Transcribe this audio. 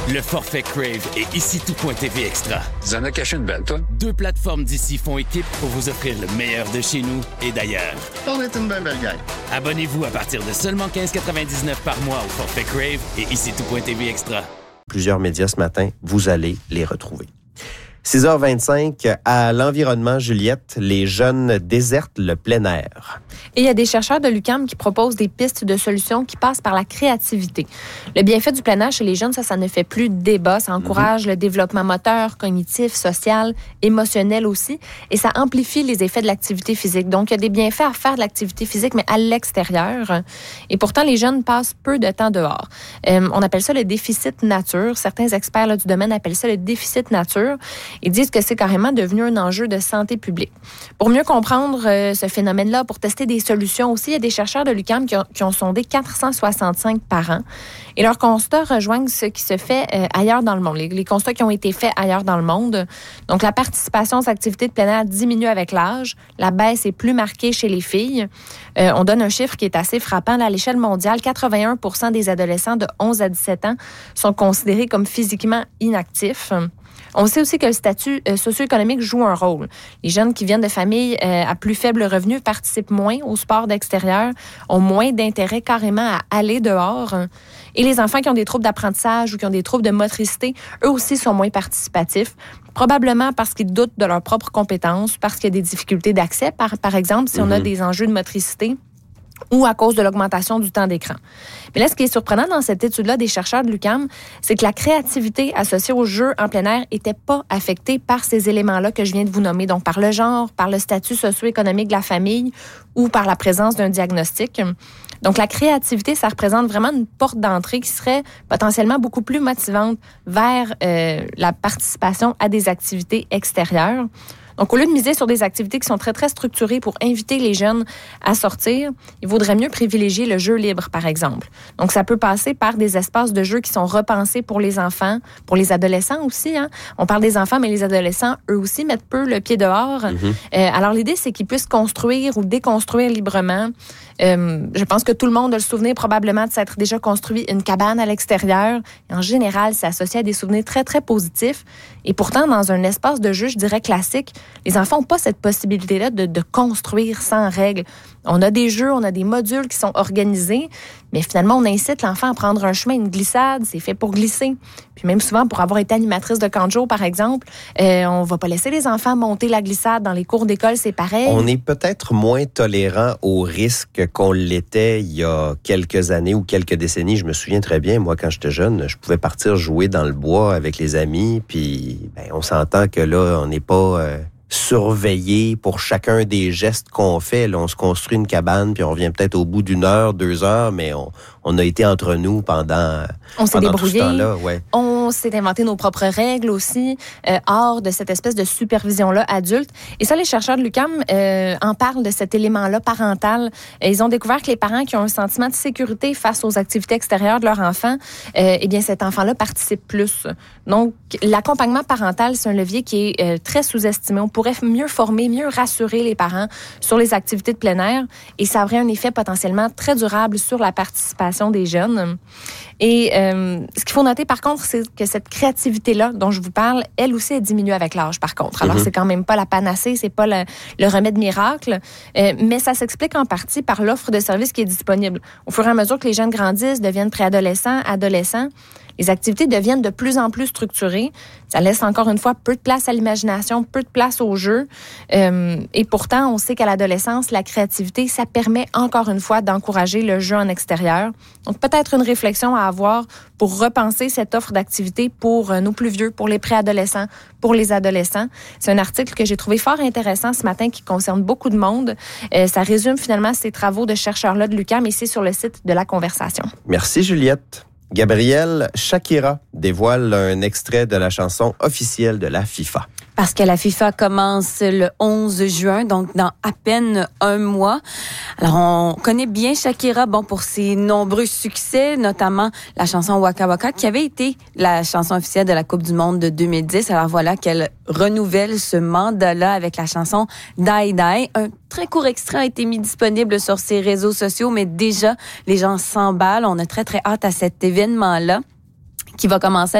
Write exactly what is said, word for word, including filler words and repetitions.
Le forfait Crave et ici tout.tv Extra. Tu en as caché une belle, toi? Deux plateformes d'ici font équipe pour vous offrir le meilleur de chez nous et d'ailleurs. On est une belle belle gang. Abonnez-vous à partir de seulement quinze quatre-vingt-dix-neuf par mois au forfait Crave et ici tout.tv Extra. Plusieurs médias ce matin, vous allez les retrouver. six heures vingt-cinq, à l'environnement, Juliette, les jeunes désertent le plein air. Et il y a des chercheurs de l'U Q A M qui proposent des pistes de solutions qui passent par la créativité. Le bienfait du plein air chez les jeunes, ça, ça ne fait plus débat. Ça encourage mm-hmm. le développement moteur, cognitif, social, émotionnel aussi. Et ça amplifie les effets de l'activité physique. Donc, il y a des bienfaits à faire de l'activité physique, mais à l'extérieur. Et pourtant, les jeunes passent peu de temps dehors. Euh, on appelle ça le déficit nature. Certains experts là, du domaine appellent ça le déficit nature. Ils disent que c'est carrément devenu un enjeu de santé publique. Pour mieux comprendre euh, ce phénomène-là, pour tester des solutions aussi, il y a des chercheurs de l'U Q A M qui ont, qui ont sondé quatre cent soixante-cinq parents. Et leurs constats rejoignent ce qui se fait euh, ailleurs dans le monde, les, les constats qui ont été faits ailleurs dans le monde. Donc, la participation aux activités de plein air diminue avec l'âge. La baisse est plus marquée chez les filles. Euh, on donne un chiffre qui est assez frappant. Là, à l'échelle mondiale, quatre-vingt-un pour cent des adolescents de onze à dix-sept ans sont considérés comme physiquement inactifs. On sait aussi que le statut euh, socio-économique joue un rôle. Les jeunes qui viennent de familles euh, à plus faible revenu participent moins au sport d'extérieur, ont moins d'intérêt carrément à aller dehors. Et les enfants qui ont des troubles d'apprentissage ou qui ont des troubles de motricité, eux aussi sont moins participatifs. Probablement parce qu'ils doutent de leurs propres compétences, parce qu'il y a des difficultés d'accès, par, par exemple, si mm-hmm. on a des enjeux de motricité, ou à cause de l'augmentation du temps d'écran. Mais là, ce qui est surprenant dans cette étude-là des chercheurs de l'U Q A M, c'est que la créativité associée aux jeux en plein air n'était pas affectée par ces éléments-là que je viens de vous nommer, donc par le genre, par le statut socio-économique de la famille ou par la présence d'un diagnostic. Donc, la créativité, ça représente vraiment une porte d'entrée qui serait potentiellement beaucoup plus motivante vers euh, la participation à des activités extérieures. Donc, au lieu de miser sur des activités qui sont très, très structurées pour inviter les jeunes à sortir, il vaudrait mieux privilégier le jeu libre, par exemple. Donc, ça peut passer par des espaces de jeu qui sont repensés pour les enfants, pour les adolescents aussi. Hein. On parle des enfants, mais les adolescents, eux aussi, mettent peu le pied dehors. Mm-hmm. Euh, alors, l'idée, c'est qu'ils puissent construire ou déconstruire librement. Euh, je pense que tout le monde a le souvenir probablement de s'être déjà construit une cabane à l'extérieur. Et en général, c'est associé à des souvenirs très, très positifs. Et pourtant, dans un espace de jeu, je dirais classique, les enfants n'ont pas cette possibilité-là de, de construire sans règles. On a des jeux, on a des modules qui sont organisés, mais finalement, on incite l'enfant à prendre un chemin, une glissade, c'est fait pour glisser. Puis même souvent, pour avoir été animatrice de camp de jour, par exemple, euh, on ne va pas laisser les enfants monter la glissade dans les cours d'école, c'est pareil. On est peut-être moins tolérant aux risques qu'on l'était il y a quelques années ou quelques décennies. Je me souviens très bien, moi, quand j'étais jeune, je pouvais partir jouer dans le bois avec les amis, puis ben, on s'entend que là, on n'est pas... Euh, surveiller pour chacun des gestes qu'on fait. Là, on se construit une cabane, puis on revient peut-être au bout d'une heure, deux heures, mais on, on a été entre nous pendant, on s'est pendant débrouillé. tout ce temps-là. Ouais. On s'est inventé nos propres règles aussi, euh, hors de cette espèce de supervision-là adulte. Et ça, les chercheurs de l'U Q A M euh, en parlent de cet élément-là parental. Et ils ont découvert que les parents qui ont un sentiment de sécurité face aux activités extérieures de leur enfant, euh, eh bien, cet enfant-là participe plus. Donc, l'accompagnement parental, c'est un levier qui est euh, très sous-estimé. On pourrait mieux former, mieux rassurer les parents sur les activités de plein air et ça aurait un effet potentiellement très durable sur la participation des jeunes. Et euh, ce qu'il faut noter, par contre, c'est que cette créativité-là dont je vous parle, elle aussi, elle diminue avec l'âge, par contre. Alors, mm-hmm. c'est quand même pas la panacée, c'est pas le, le remède miracle, euh, mais ça s'explique en partie par l'offre de services qui est disponible. Au fur et à mesure que les jeunes grandissent, deviennent préadolescents, adolescents, les activités deviennent de plus en plus structurées. Ça laisse encore une fois peu de place à l'imagination, peu de place au jeu. Euh, et pourtant, on sait qu'à l'adolescence, la créativité, ça permet encore une fois d'encourager le jeu en extérieur. Donc, peut-être une réflexion à avoir pour repenser cette offre d'activité pour nos plus vieux, pour les préadolescents, pour les adolescents. C'est un article que j'ai trouvé fort intéressant ce matin qui concerne beaucoup de monde. Euh, ça résume finalement ces travaux de chercheurs-là de l'U Q A M et c'est sur le site de La Conversation. Merci, Juliette. Gabrielle, Shakira dévoile un extrait de la chanson officielle de la FIFA. Parce que la FIFA commence le onze juin, donc dans à peine un mois. Alors, on connaît bien Shakira, bon, pour ses nombreux succès, notamment la chanson Waka Waka, qui avait été la chanson officielle de la Coupe du Monde de deux mille dix. Alors voilà qu'elle renouvelle ce mandat-là avec la chanson Die Die. Un très court extrait a été mis disponible sur ses réseaux sociaux, mais déjà, les gens s'emballent. On a très, très hâte à cet événement-là qui va commencer